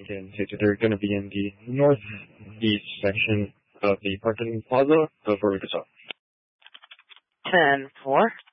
Again, they're going to be in the northeast section of the parking plaza of Arucasa. 10-4.